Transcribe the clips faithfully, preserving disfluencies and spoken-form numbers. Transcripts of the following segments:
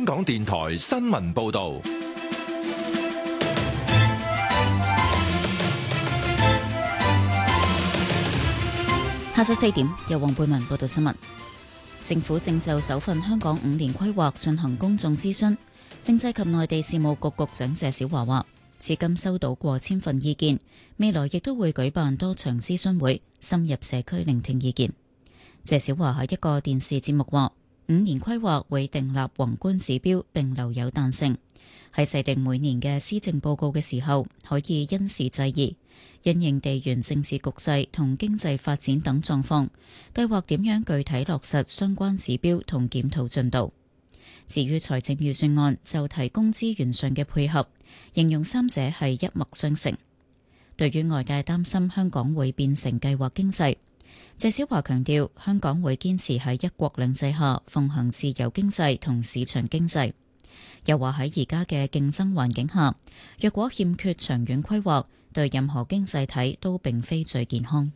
香港電台新聞報道。 下晝四點，由黃貝文報道新聞。政府正就首份香港五年規劃進行公眾諮詢。政制及內地事務局局長謝小華話，至今收到過千份意見，未來亦都會舉辦多場諮詢會，深入社區聆聽意見。謝小華喺一個電視節目話，五年規劃會訂立宏觀指標並留有彈性，喺制定每年嘅施政報告嘅時候，可以因時制宜，因應地緣政治局勢同經濟發展等狀況，計劃點樣具體落實相關指標同檢討進度。至於財政預算案就提供資源上嘅配合，形容三者係一脈相承。對於外界擔心香港會變成計劃經濟，謝小華強調香港會堅持喺一國兩制下奉行自由經濟同市場經濟。又話喺而家嘅競爭環境下，若果欠缺長遠規劃，對任何經濟體都並非最健康。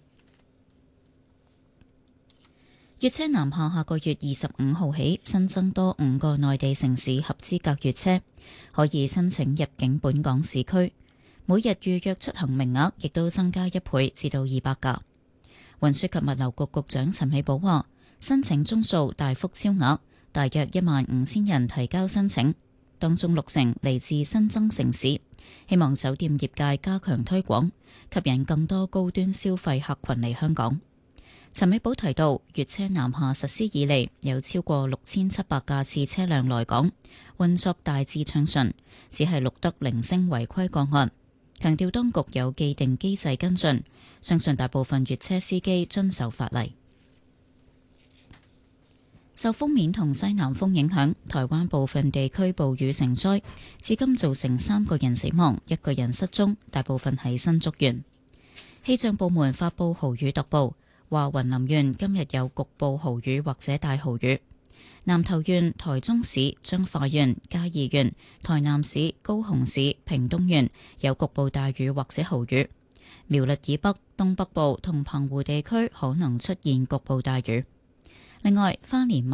粵車南下下個月二十五號起新增多五個內地城市合資格粵車，可以申請入境本港市區，每日預約出行名額亦都增加一倍至到二百架。運輸及物流局局長陳美寶話，申請宗數大幅超額，大約一萬五千人提交申請，當中六成嚟自新增城市，希望酒店業界加強推廣，吸引更多高端消費客群嚟香港。陳美寶提到，粵車南下實施以嚟，有超過六千七百架次車輛來港，運作大致暢順，只係錄得零星違規個案。強調當局有既定機制跟進，相信大部分粵車司機遵守法例。受鋒面同西南風影響，台灣部分地區暴雨成災，至今造成三個人死亡，一個人失蹤，大部分喺新竹縣。氣象部門發佈豪雨特報，話雲林縣今日有局部豪雨或者大豪雨，南投縣、台中市、彰化縣、嘉義縣、台南市、高雄市、屏東縣有局部大雨或者豪雨，苗栗以北、東北部同澎湖地區可能出現局部大雨。另外，花蓮